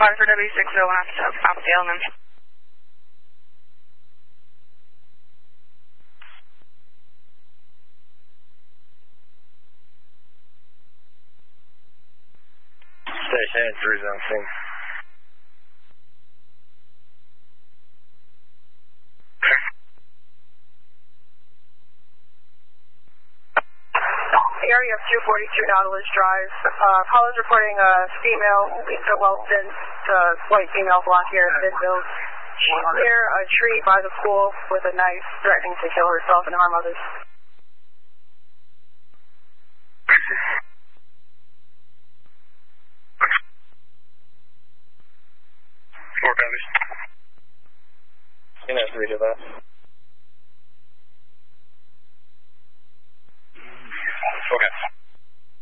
Cars for W601 off the element. Station 3 on scene. Area of 242 Nautilus Drive. Callers reporting a female, white female, blonde hair, mid-build, near a tree by the pool with a knife, threatening to kill herself and harm others. Four copies. Can I read it out?